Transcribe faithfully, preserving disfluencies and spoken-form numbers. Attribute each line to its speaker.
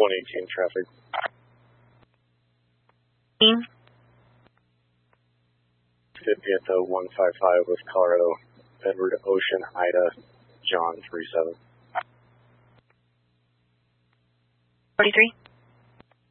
Speaker 1: one eighteen traffic. Fifty at the one five five with Colorado, Edward Ocean, Ida, John three seven.
Speaker 2: forty-three.